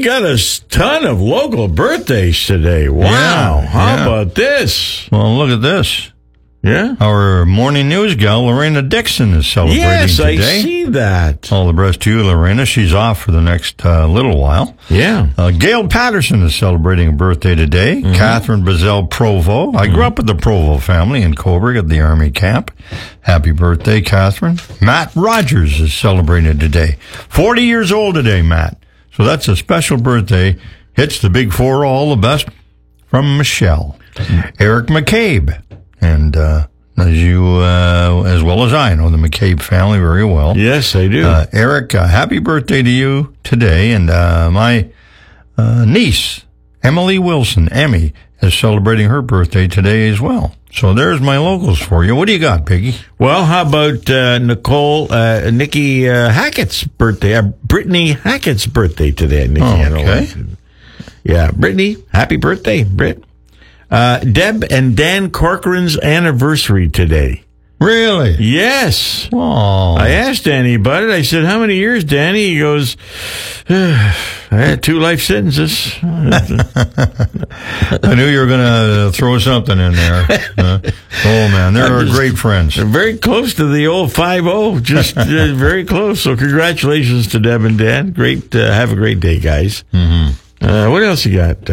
got a ton of local birthdays today. Wow. How about this? Well, look at this. Yeah? Our morning news gal, Lorena Dixon, is celebrating today. Yes, I see that. All the best to you, Lorena. She's off for the next little while. Yeah. Gail Patterson is celebrating a birthday today. Catherine Bazell Provo. I grew up with the Provo family in Coburg at the Army camp. Happy birthday, Catherine. Matt Rogers is celebrating today. 40 years old today, Matt. So that's a special birthday. Hits the big four. All the best from Michelle. Eric McCabe. And as you, as well as I, know the McCabe family very well. Yes, I do. Eric, happy birthday to you today. And my niece, Emily Wilson, Emmy, is celebrating her birthday today as well. So there's my locals for you. What do you got, Piggy? Well, how about Nikki Hackett's birthday? Brittany Hackett's birthday today, Nikki. Okay. Yeah, Brittany, happy birthday, Britt. Deb and Dan Corcoran's anniversary today. Really? Yes. Oh. I asked Danny about it. I said, how many years, Danny? He goes, I had 2 life sentences. I knew you were going to throw something in there. Oh, man, they're great friends. They're very close to the old 5-0, just very close. So congratulations to Deb and Dan. Great, have a great day, guys. Mm-hmm. What else you got?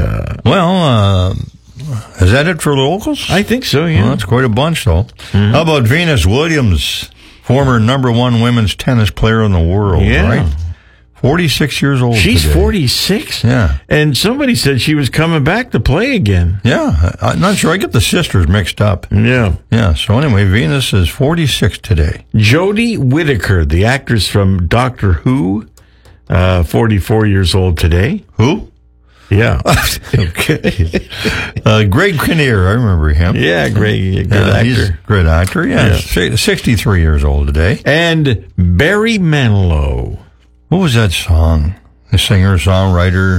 Is that it for the locals? I think so, yeah. Well, that's quite a bunch, though. How about Venus Williams, former #1 women's tennis player in the world, right? 46 years old She's today. 46? Yeah. And somebody said she was coming back to play again. Yeah. I'm not sure. I get the sisters mixed up. Yeah. Yeah. So anyway, Venus is 46 today. Jodie Whittaker, the actress from Doctor Who, 44 years old today. Who? Yeah. Okay. Greg Kinnear, I remember him. Yeah, Greg, good actor. He's a great actor, yeah. 63 years old today. And Barry Manilow. What was that song? The singer, songwriter.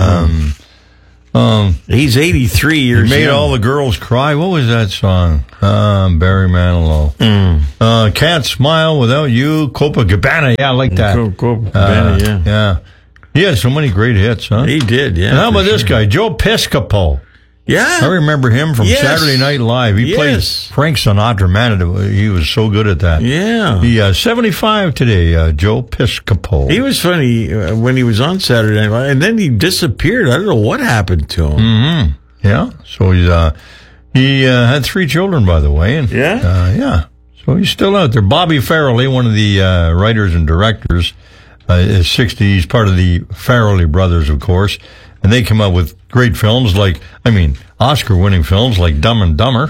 He's 83 years He made young. all the girls cry. What was that song? Barry Manilow. Can't Smile Without You. Copacabana. Yeah, I like that. Copacabana, Yeah. He had so many great hits, huh? He did, yeah. And how about this guy, Joe Piscopo? Yeah. I remember him from Saturday Night Live. He played Frank Sinatra. Man, he was so good at that. Yeah. He's 75 today, Joe Piscopo. He was funny when he was on Saturday Night Live, and then he disappeared. I don't know what happened to him. Mm-hmm. Yeah. So he had 3 children, by the way. And, yeah. So he's still out there. Bobby Farrelly, one of the writers and directors, is 60. He's part of the Farrelly brothers, of course. And they come up with great films Oscar-winning films like Dumb and Dumber,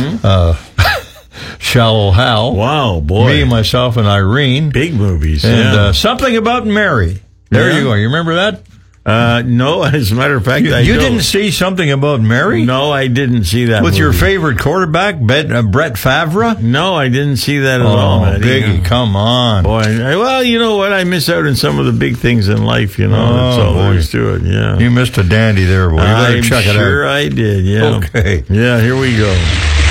Shallow Hal. Wow, boy. Me, Myself, and Irene. Big movies. And Something About Mary. There you go. You remember that? No, as a matter of fact, I You don't. didn't see Something About Mary? No, I didn't see that With movie. your favorite quarterback, Brett Favre? No, I didn't see that at all, man. Biggie, come on. Boy, well, you know what? I miss out on some of the big things in life, you know. That's all there is to it, yeah. You missed a dandy there, boy. You better check it out. Sure I did, yeah. Okay. Yeah, here we go.